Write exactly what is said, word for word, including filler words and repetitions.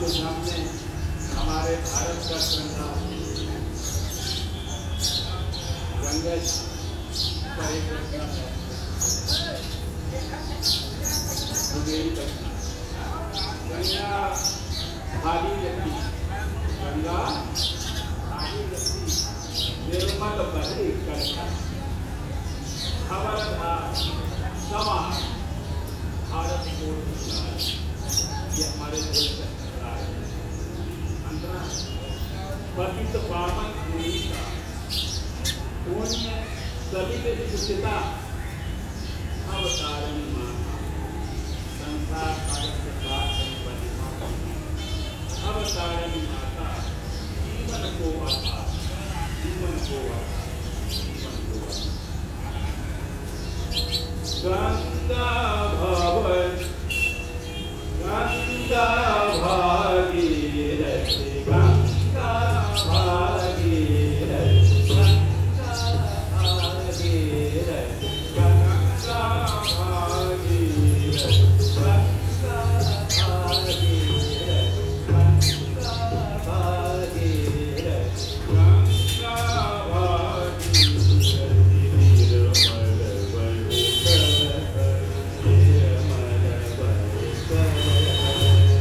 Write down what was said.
कुछ हमने हमारे भारत का संग्राम गंगा पर एक रचना है, गंगा भारी लगती, गंगा भारी लगती, निर्मल बहे करता, खबरदार समा भारत को ये हमारे देश का खतरा है। अंतरा पतित पावन भूमि का पुण्य सभी के सुचिता अवतारणी माता संसार सागर के साथ बनी माता अवतारणी माता जीवन को आधार जीवन को आधार जीवन को आधार गंगा भवन गंगा भागीरथी।